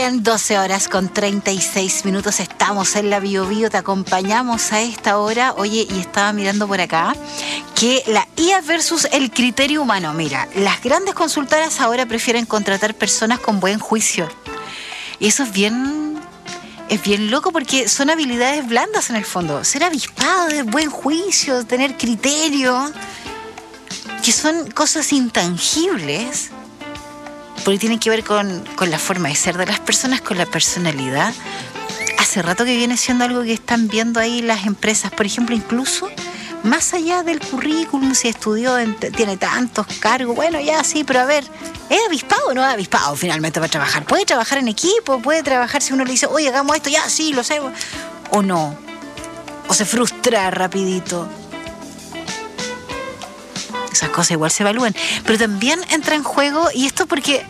Bien, 12 horas con 36 minutos, estamos en la Bio Bio, te acompañamos a esta hora. Oye, y estaba mirando por acá que la IA versus el criterio humano. Mira, las grandes consultoras ahora prefieren contratar personas con buen juicio. Y eso es bien loco porque son habilidades blandas en el fondo. Ser avispado, de buen juicio, tener criterio, que son cosas intangibles, porque tienen que ver con la forma de ser de las personas, con la personalidad. Hace rato que viene siendo algo que están viendo ahí las empresas, por ejemplo, incluso más allá del currículum, si estudió, tiene tantos cargos, bueno, ya sí, pero a ver, ¿es avispado o no es avispado finalmente para trabajar? ¿Puede trabajar en equipo? ¿Puede trabajar si uno le dice, oye, hagamos esto? Ya, sí, lo sé. ¿O no? ¿O se frustra rapidito? Esas cosas igual se evalúan. Pero también entra en juego, y esto porque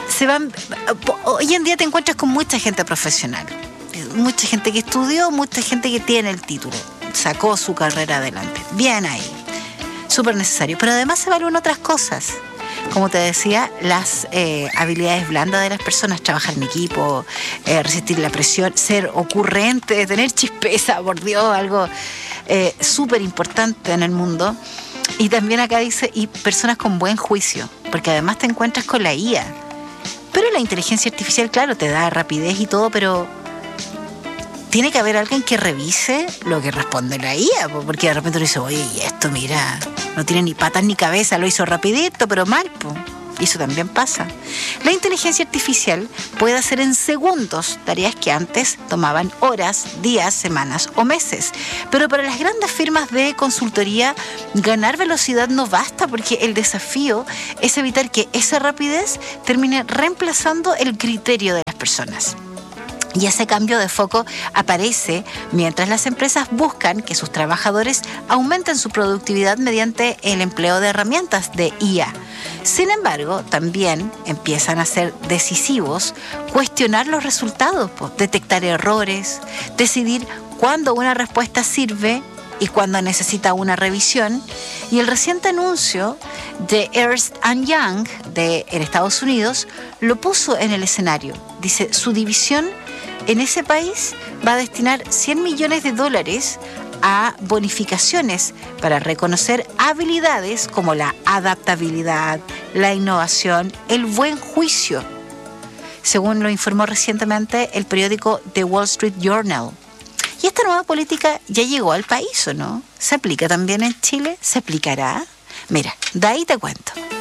hoy en día te encuentras con mucha gente profesional, mucha gente que estudió, mucha gente que tiene el título, sacó su carrera adelante. Bien ahí, súper necesario. Pero además se evalúan otras cosas, como te decía, las habilidades blandas de las personas, trabajar en equipo, resistir la presión, ser ocurrente, tener chispeza, por Dios, algo súper importante en el mundo. Y también acá dice, y personas con buen juicio, porque además te encuentras con la IA. Pero la inteligencia artificial, claro, te da rapidez y todo, pero tiene que haber alguien que revise lo que responde la IA, porque de repente uno dice, oye, y esto, mira, no tiene ni patas ni cabeza, lo hizo rapidito, pero mal, pues. Y eso también pasa. La inteligencia artificial puede hacer en segundos tareas que antes tomaban horas, días, semanas o meses. Pero para las grandes firmas de consultoría, ganar velocidad no basta, porque el desafío es evitar que esa rapidez termine reemplazando el criterio de las personas. Y ese cambio de foco aparece mientras las empresas buscan que sus trabajadores aumenten su productividad mediante el empleo de herramientas de IA. Sin embargo, también empiezan a ser decisivos cuestionar los resultados, detectar errores, decidir cuándo una respuesta sirve y cuándo necesita una revisión. Y el reciente anuncio de Ernst & Young en Estados Unidos lo puso en el escenario. Dice, su división en ese país va a destinar $100 millones a bonificaciones para reconocer habilidades como la adaptabilidad, la innovación, el buen juicio, según lo informó recientemente el periódico The Wall Street Journal. ¿Y esta nueva política ya llegó al país o no? ¿Se aplica también en Chile? ¿Se aplicará? Mira, de ahí te cuento.